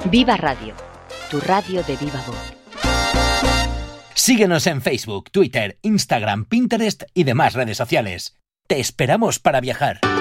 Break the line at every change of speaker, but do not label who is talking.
Viva Radio, tu radio de viva voz.
Síguenos en Facebook, Twitter, Instagram, Pinterest y demás redes sociales. Te esperamos para viajar.